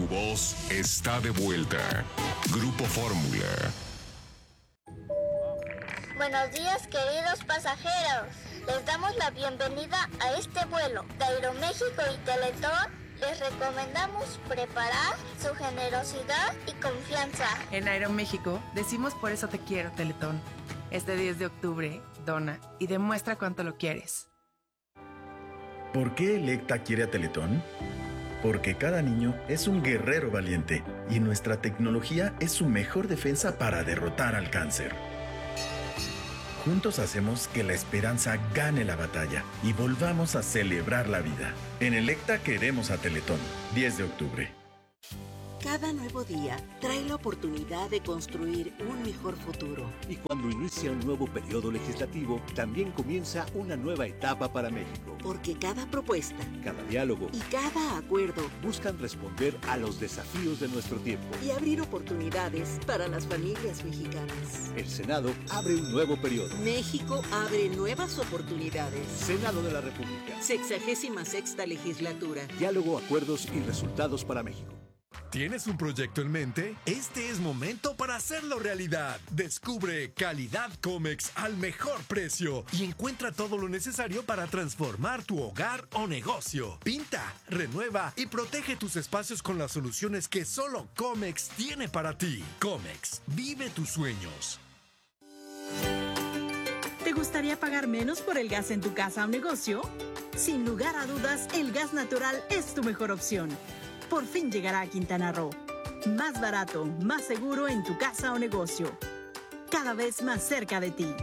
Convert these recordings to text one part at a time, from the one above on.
tu voz está de vuelta. Grupo Fórmula. Buenos días, queridos pasajeros. Les damos la bienvenida a este vuelo de Aeroméxico y Teletón. Les recomendamos preparar su generosidad y confianza. En Aeroméxico decimos por eso te quiero, Teletón. Este 10 de octubre, dona y demuestra cuánto lo quieres. ¿Por qué Electa quiere a Teletón? Porque cada niño es un guerrero valiente y nuestra tecnología es su mejor defensa para derrotar al cáncer. Juntos hacemos que la esperanza gane la batalla y volvamos a celebrar la vida. En Electa queremos a Teletón. 10 de octubre. Cada nuevo día trae la oportunidad de construir un mejor futuro. Y cuando inicia un nuevo periodo legislativo, también comienza una nueva etapa para México. Porque cada propuesta, cada diálogo y cada acuerdo buscan responder a los desafíos de nuestro tiempo y abrir oportunidades para las familias mexicanas. El Senado abre un nuevo periodo. México abre nuevas oportunidades. Senado de la República. 66ª legislatura. Diálogo, acuerdos y resultados para México. ¿Tienes un proyecto en mente? Este es momento para hacerlo realidad. Descubre calidad Comex al mejor precio y encuentra todo lo necesario para transformar tu hogar o negocio. Pinta, renueva y protege tus espacios con las soluciones que solo Comex tiene para ti. Comex, vive tus sueños. ¿Te gustaría pagar menos por el gas en tu casa o negocio? Sin lugar a dudas, el gas natural es tu mejor opción. Por fin llegará a Quintana Roo. Más barato, más seguro en tu casa o negocio. Cada vez más cerca de ti.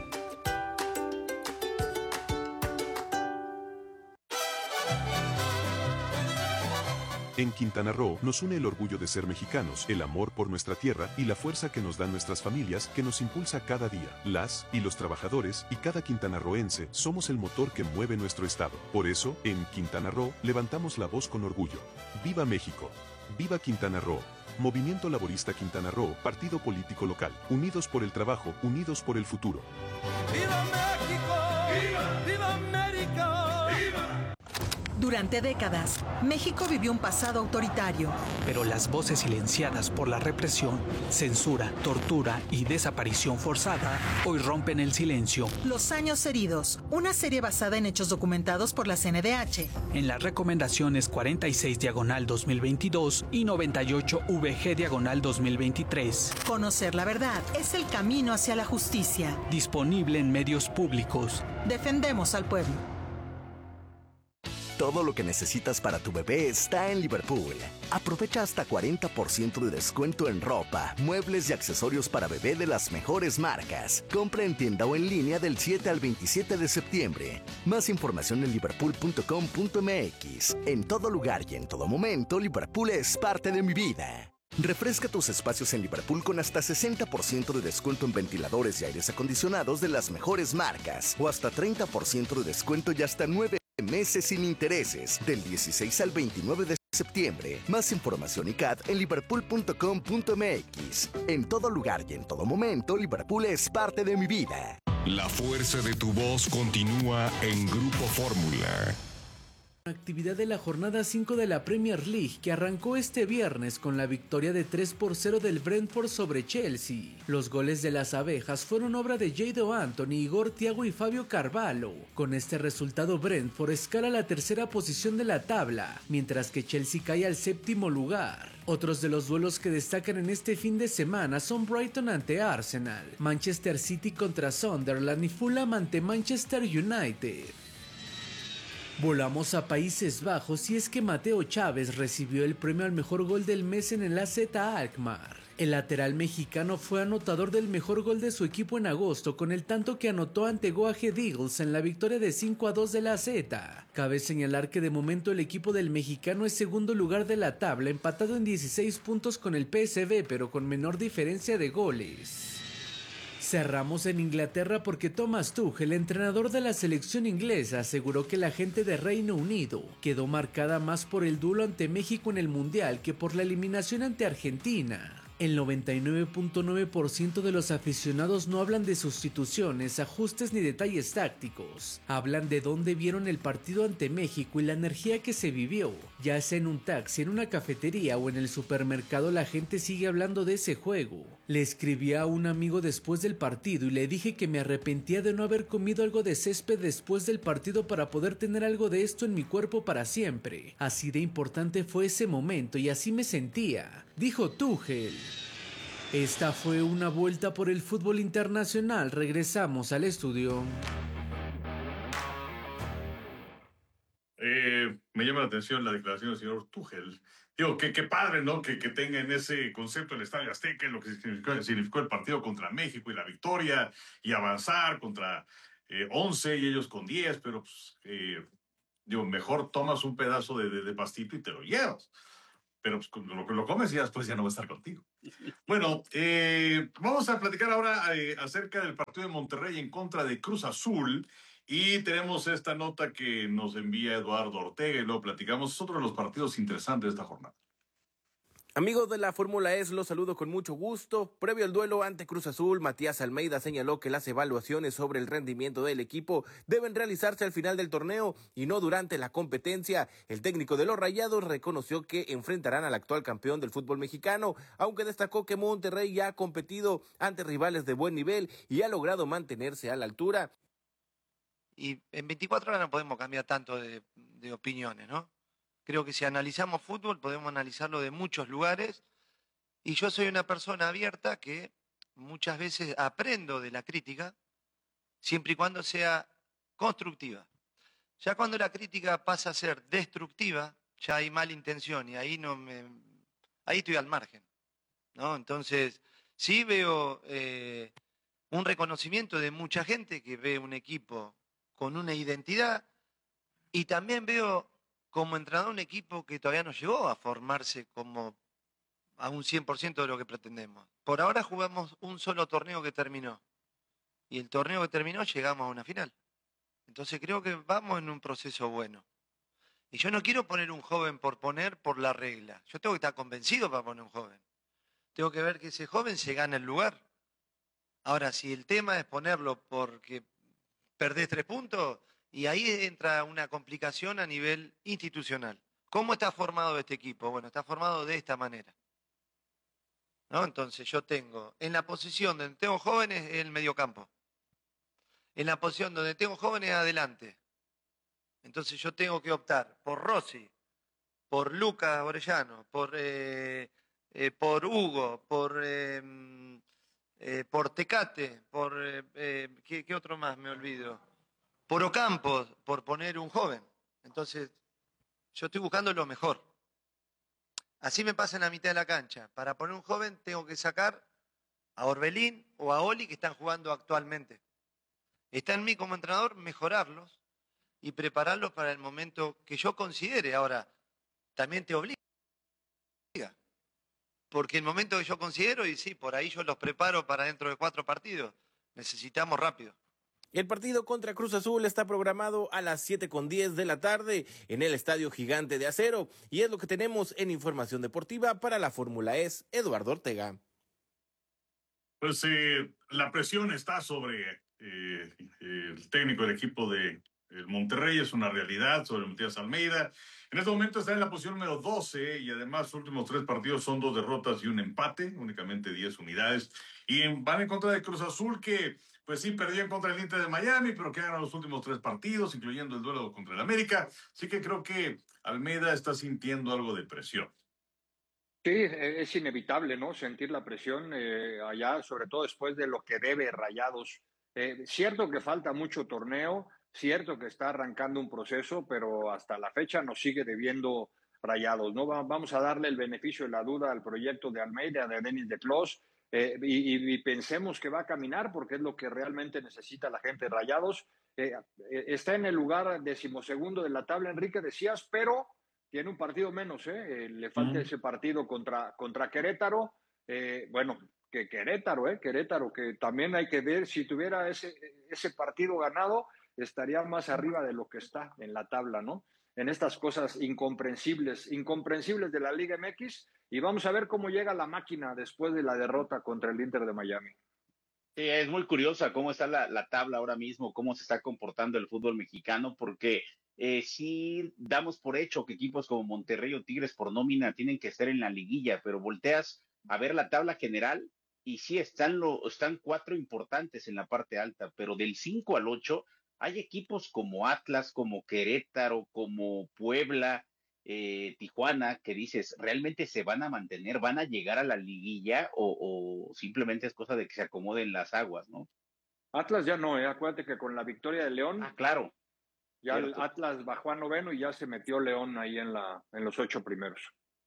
En Quintana Roo nos une el orgullo de ser mexicanos, el amor por nuestra tierra y la fuerza que nos dan nuestras familias que nos impulsa cada día. Las y los trabajadores y cada quintanarroense somos el motor que mueve nuestro estado. Por eso, en Quintana Roo levantamos la voz con orgullo. ¡Viva México! ¡Viva Quintana Roo! Movimiento Laborista Quintana Roo, partido político local. Unidos por el trabajo, unidos por el futuro. ¡Viva México! ¡Viva! ¡Viva América! ¡Viva! Durante décadas, México vivió un pasado autoritario. Pero las voces silenciadas por la represión, censura, tortura y desaparición forzada hoy rompen el silencio. Los años heridos, una serie basada en hechos documentados por la CNDH. En las recomendaciones 46/2022 y 98/VG/2023. Conocer la verdad es el camino hacia la justicia. Disponible en medios públicos. Defendemos al pueblo. Todo lo que necesitas para tu bebé está en Liverpool. Aprovecha hasta 40% de descuento en ropa, muebles y accesorios para bebé de las mejores marcas. Compra en tienda o en línea del 7 al 27 de septiembre. Más información en liverpool.com.mx. En todo lugar y en todo momento, Liverpool es parte de mi vida. Refresca tus espacios en Liverpool con hasta 60% de descuento en ventiladores y aires acondicionados de las mejores marcas. O hasta 30% de descuento y hasta 9 meses sin intereses, del 16 al 29 de septiembre. Más información y CAD en liverpool.com.mx. En todo lugar y en todo momento, Liverpool es parte de mi vida. La fuerza de tu voz continúa en Grupo Fórmula. Actividad de la jornada 5 de la Premier League que arrancó este viernes con la victoria de 3-0 del Brentford sobre Chelsea. Los goles de las abejas fueron obra de Jadon Anthony, Igor Thiago y Fabio Carvalho. Con este resultado Brentford escala la tercera posición de la tabla, mientras que Chelsea cae al séptimo lugar. Otros de los duelos que destacan en este fin de semana son Brighton ante Arsenal, Manchester City contra Sunderland y Fulham ante Manchester United. Volamos a Países Bajos y es que Mateo Chávez recibió el premio al mejor gol del mes en el AZ Alkmaar. El lateral mexicano fue anotador del mejor gol de su equipo en agosto con el tanto que anotó ante Go Ahead Eagles en la victoria de 5-2 de la AZ. Cabe señalar que de momento el equipo del mexicano es segundo lugar de la tabla, empatado en 16 puntos con el PSV, pero con menor diferencia de goles. Cerramos en Inglaterra porque Thomas Tuchel, entrenador de la selección inglesa, aseguró que la gente de Reino Unido quedó marcada más por el duelo ante México en el Mundial que por la eliminación ante Argentina. El 99.9% de los aficionados no hablan de sustituciones, ajustes ni detalles tácticos. Hablan de dónde vieron el partido ante México y la energía que se vivió. Ya sea en un taxi, en una cafetería o en el supermercado, la gente sigue hablando de ese juego. Le escribí a un amigo después del partido y le dije que me arrepentía de no haber comido algo de césped después del partido para poder tener algo de esto en mi cuerpo para siempre. Así de importante fue ese momento y así me sentía, dijo Tuchel. Esta fue una vuelta por el fútbol internacional. Regresamos al estudio. Me llama la atención la declaración del señor Tuchel. Digo, qué padre, ¿no? Que tengan ese concepto del Estadio Azteca, lo que significó el partido contra México y la victoria, y avanzar contra 11 y ellos con 10, pero pues, digo, mejor tomas un pedazo de pastito y te lo llevas. Pero pues, lo comes y después ya no va a estar contigo. Bueno, vamos a platicar ahora acerca del partido de Monterrey en contra de Cruz Azul. Y tenemos esta nota que nos envía Eduardo Ortega y luego platicamos. Es otro de los partidos interesantes de esta jornada. Amigos de la Fórmula E, los saludo con mucho gusto. Previo al duelo ante Cruz Azul, Matías Almeida señaló que las evaluaciones sobre el rendimiento del equipo deben realizarse al final del torneo y no durante la competencia. El técnico de los Rayados reconoció que enfrentarán al actual campeón del fútbol mexicano, aunque destacó que Monterrey ya ha competido ante rivales de buen nivel y ha logrado mantenerse a la altura. Y en 24 horas no podemos cambiar tanto de opiniones, ¿no? Creo que si analizamos fútbol podemos analizarlo de muchos lugares y yo soy una persona abierta que muchas veces aprendo de la crítica siempre y cuando sea constructiva. Ya cuando la crítica pasa a ser destructiva, ya hay mala intención y ahí estoy al margen, ¿no? Entonces sí veo un reconocimiento de mucha gente que ve un equipo con una identidad y también veo como entrenador un equipo que todavía no llegó a formarse como a un 100% de lo que pretendemos. Por ahora jugamos un solo torneo que terminó y el torneo que terminó llegamos a una final. Entonces creo que vamos en un proceso bueno. Y yo no quiero poner un joven por poner por la regla. Yo tengo que estar convencido para poner un joven. Tengo que ver que ese joven se gane el lugar. Ahora, si el tema es ponerlo porque perdés 3 puntos, y ahí entra una complicación a nivel institucional. ¿Cómo está formado este equipo? Bueno, está formado de esta manera, ¿no? Entonces yo tengo, en la posición donde tengo jóvenes, el mediocampo. En la posición donde tengo jóvenes, adelante. Entonces yo tengo que optar por Rossi, por Lucas Orellano, por Hugo, por Tecate, ¿qué otro más me olvido? Por Ocampos, por poner un joven. Entonces, yo estoy buscando lo mejor. Así me pasa en la mitad de la cancha. Para poner un joven tengo que sacar a Orbelín o a Oli que están jugando actualmente. Está en mí como entrenador mejorarlos y prepararlos para el momento que yo considere. Ahora, también te obliga. Porque el momento que yo considero, y sí, por ahí yo los preparo para dentro de 4 partidos, necesitamos rápido. El partido contra Cruz Azul está programado a las 7:10 de la tarde en el Estadio Gigante de Acero y es lo que tenemos en Información Deportiva para la Fórmula E. Eduardo Ortega. Pues la presión está sobre el técnico del equipo de Monterrey, es una realidad, sobre Matías Almeida. En este momento está en la posición número 12 y además sus últimos 3 partidos son 2 derrotas y un empate, únicamente 10 unidades. Y van en contra de Cruz Azul que, pues sí, perdió en contra del Inter de Miami, pero que ganó los últimos 3 partidos, incluyendo el duelo contra el América. Así que creo que Almeida está sintiendo algo de presión. Sí, es inevitable, ¿no? Sentir la presión allá, sobre todo después de lo que debe Rayados. Cierto que falta mucho torneo, cierto que está arrancando un proceso, pero hasta la fecha nos sigue debiendo Rayados, ¿no? Vamos a darle el beneficio de la duda al proyecto de Almeida, de Denis de Clos, y pensemos que va a caminar porque es lo que realmente necesita la gente de Rayados. Está en el lugar 12º de la tabla, Enrique, decías, pero tiene un partido menos, le falta ese partido contra Querétaro. Bueno, que Querétaro, que también hay que ver, si tuviera ese partido ganado, estaría más arriba de lo que está en la tabla, ¿no? En estas cosas incomprensibles de la Liga MX, Y vamos a ver cómo llega la máquina después de la derrota contra el Inter de Miami. Sí, es muy curiosa cómo está la tabla ahora mismo, cómo se está comportando el fútbol mexicano, porque sí damos por hecho que equipos como Monterrey o Tigres por nómina tienen que estar en la liguilla, pero volteas a ver la tabla general y sí están 4 importantes en la parte alta, pero del 5 al 8 hay equipos como Atlas, como Querétaro, como Puebla, Tijuana, que dices, ¿realmente se van a mantener, van a llegar a la liguilla o simplemente es cosa de que se acomoden las aguas, ¿no? Atlas ya no, acuérdate que con la victoria de León, claro, ya el Atlas bajó a 9º y ya se metió León ahí en los 8 primeros.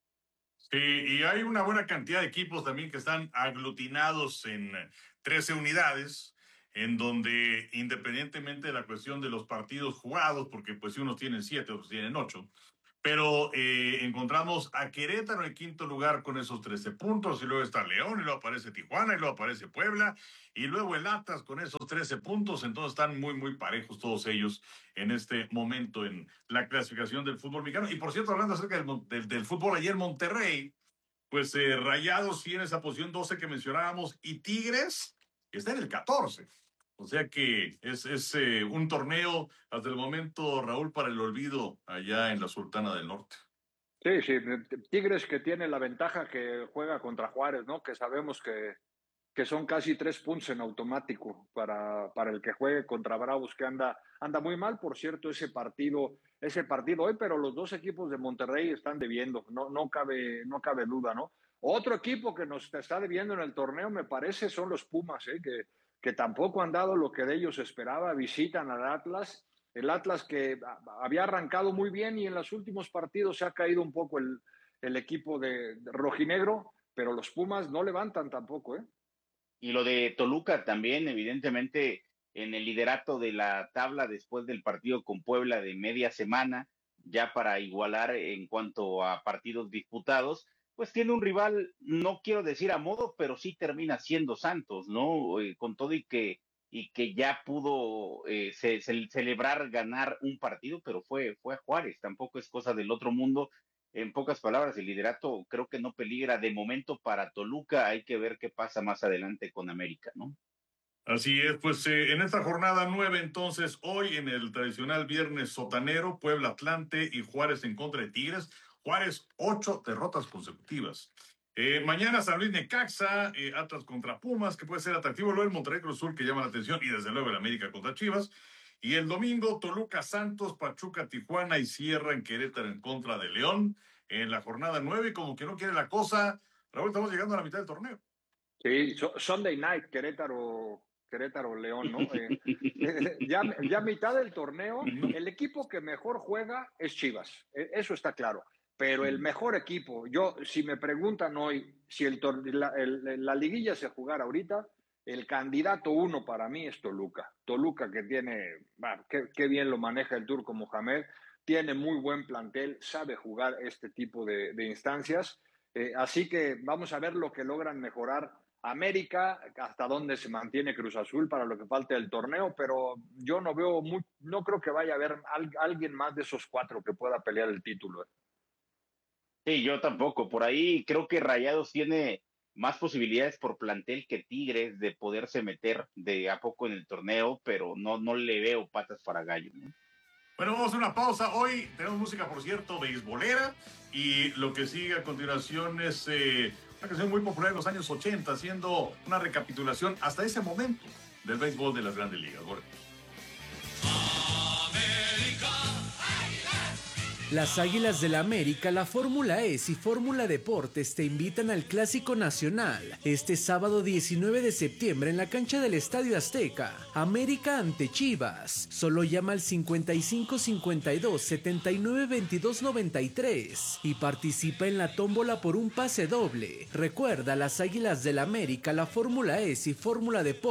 Sí, y hay una buena cantidad de equipos también que están aglutinados en 13 unidades, en donde independientemente de la cuestión de los partidos jugados, porque pues si unos tienen 7, otros tienen 8, pero encontramos a Querétaro en quinto lugar con esos 13 puntos, y luego está León, y luego aparece Tijuana, y luego aparece Puebla, y luego el Atlas con esos 13 puntos. Entonces están muy, muy parejos todos ellos en este momento en la clasificación del fútbol mexicano. Y por cierto, hablando acerca del fútbol, ayer Monterrey, pues Rayados sí en esa posición 12 que mencionábamos, y Tigres está en el 14. O sea que es un torneo hasta el momento, Raúl, para el olvido allá en la Sultana del Norte. Sí, Tigres que tiene la ventaja que juega contra Juárez, ¿no? Que sabemos que son casi 3 puntos en automático para el que juegue contra Bravos, que anda muy mal, por cierto, ese partido hoy, pero los dos equipos de Monterrey están debiendo, no cabe duda, ¿no? Otro equipo que nos está debiendo en el torneo, me parece, son los Pumas, que tampoco han dado lo que de ellos esperaba. Visitan al Atlas, el Atlas que había arrancado muy bien y en los últimos partidos se ha caído un poco el equipo de rojinegro, pero los Pumas no levantan tampoco, Y lo de Toluca también, evidentemente, en el liderato de la tabla después del partido con Puebla de media semana, ya para igualar en cuanto a partidos disputados, pues tiene un rival, no quiero decir a modo, pero sí termina siendo Santos, ¿no? Con todo y que ya pudo celebrar ganar un partido, pero fue a Juárez, tampoco es cosa del otro mundo. En pocas palabras, el liderato creo que no peligra de momento para Toluca, hay que ver qué pasa más adelante con América, ¿no? Así es, pues en esta jornada 9, entonces, hoy en el tradicional viernes sotanero, Puebla Atlante y Juárez en contra de Tigres. Juárez, 8 derrotas consecutivas. Mañana San Luis Necaxa, Atlas contra Pumas, que puede ser atractivo. Luego el Monterrey Cruz Azul, que llama la atención, y desde luego el América contra Chivas. Y el domingo, Toluca Santos, Pachuca Tijuana, y cierra en Querétaro en contra de León en la jornada 9. Y como que no quiere la cosa, Raúl, estamos llegando a la mitad del torneo. Sí, Sunday Night, Querétaro León, ¿no? Ya mitad del torneo, el equipo que mejor juega es Chivas, eso está claro. Pero el mejor equipo, si me preguntan hoy si la liguilla se jugara ahorita, el candidato 1 para mí es Toluca. Toluca que tiene, qué bien lo maneja el turco Mohamed, tiene muy buen plantel, sabe jugar este tipo de instancias. Así que vamos a ver lo que logran mejorar América, hasta dónde se mantiene Cruz Azul para lo que falte del torneo, pero yo no creo que vaya a haber alguien más de esos 4 que pueda pelear el título. Sí, yo tampoco. Por ahí creo que Rayados tiene más posibilidades por plantel que Tigres de poderse meter de a poco en el torneo, pero no le veo patas para gallo, ¿no? Bueno, vamos a hacer una pausa. Hoy tenemos música, por cierto, beisbolera, y lo que sigue a continuación es una canción muy popular en los años 80, haciendo una recapitulación hasta ese momento del béisbol de las Grandes Ligas. Bueno. Las Águilas del América, la Fórmula E y Fórmula Deportes te invitan al Clásico Nacional este sábado 19 de septiembre en la cancha del Estadio Azteca. América ante Chivas. Solo llama al 55 52 79 22 93 y participa en la tómbola por un pase doble. Recuerda, las Águilas del América, la Fórmula E y Fórmula Deportes